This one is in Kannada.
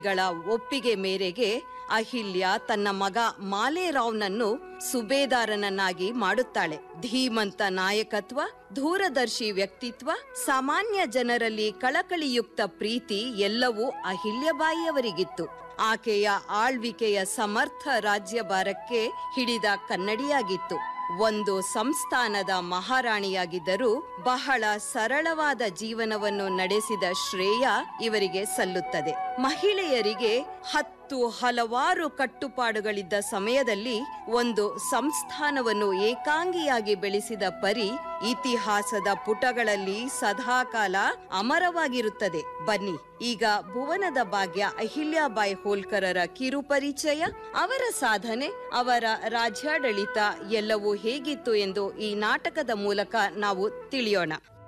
ಗಳ ಒಪ್ಪಿಗೆ ಮೇರೆಗೆ ಅಹಿಲ್ಯ ತನ್ನ ಮಗ ಮಾಲೇರಾವ್ನನ್ನು ಸುಬೇದಾರನನ್ನಾಗಿ ಮಾಡುತ್ತಾಳೆ. ಧೀಮಂತ ನಾಯಕತ್ವ, ದೂರದರ್ಶಿ ವ್ಯಕ್ತಿತ್ವ, ಸಾಮಾನ್ಯ ಜನರಲ್ಲಿ ಕಳಕಳಿಯುಕ್ತ ಪ್ರೀತಿ ಎಲ್ಲವೂ ಅಹಿಲ್ಯಬಾಯಿಯವರಿಗಿತ್ತು. ಆಕೆಯ ಆಳ್ವಿಕೆಯ ಸಮರ್ಥ ರಾಜ್ಯಭಾರಕ್ಕೆ ಹಿಡಿದ ಕನ್ನಡಿಯಾಗಿತ್ತು. ಒಂದು ಸಂಸ್ಥಾನದ ಮಹಾರಾಣಿಯಾಗಿದ್ದರೂ ಬಹಳ ಸರಳವಾದ ಜೀವನವನ್ನು ನಡೆಸಿದ ಶ್ರೇಯ ಇವರಿಗೆ ಸಲ್ಲುತ್ತದೆ. ಮಹಿಳೆಯರಿಗೆ ಹಲವಾರು ಕಟ್ಟುಪಾಡುಗಳಿದ್ದ ಸಮಯದಲ್ಲಿ ಒಂದು ಸಂಸ್ಥಾನವನ್ನು ಏಕಾಂಗಿಯಾಗಿ ಬೆಳೆಸಿದ ಪರಿ ಇತಿಹಾಸದ ಪುಟಗಳಲ್ಲಿ ಸದಾಕಾಲ ಅಮರವಾಗಿರುತ್ತದೆ. ಬನ್ನಿ, ಈಗ ಭುವನದ ಭಾಗ್ಯ ಅಹಿಲ್ಯಾಬಾಯಿ ಹೋಳ್ಕರರ ಕಿರುಪರಿಚಯ, ಅವರ ಸಾಧನೆ, ಅವರ ರಾಜ್ಯಾಡಳಿತ ಎಲ್ಲವೂ ಹೇಗಿತ್ತು ಎಂದು ಈ ನಾಟಕದ ಮೂಲಕ ನಾವು ತಿಳಿಯೋಣ.